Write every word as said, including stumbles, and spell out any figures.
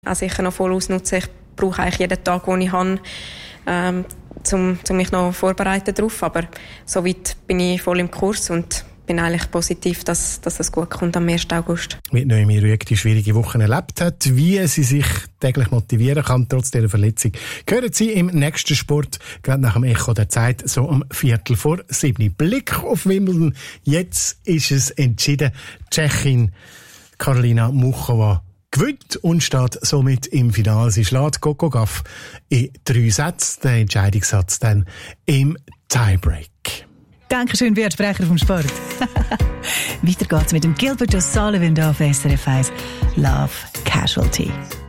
auch sicher noch voll ausnutzen. Ich brauche eigentlich jeden Tag, den ich habe, ähm, um, um mich noch vorbereiten darauf. Aber soweit bin ich voll im Kurs und bin eigentlich positiv, dass, dass es gut kommt am ersten August. Wie Noemi Rüegg die schwierige Woche erlebt hat, wie sie sich täglich motivieren kann, trotz dieser Verletzung, hören Sie im nächsten Sport, gerade nach dem Echo der Zeit, so um Viertel vor sieben. Blick auf Wimbledon. Jetzt ist es entschieden. Tschechin Karolina Muchova gewinnt und steht somit im Finale. Sie schlägt Coco Gauff in drei Sätzen. Der Entscheidungssatz dann im Tiebreak. Dankeschön, Beat Sprecher vom Sport. Weiter geht's mit dem Gilbert O'Sullivan auf S R F eins. Love Casualty.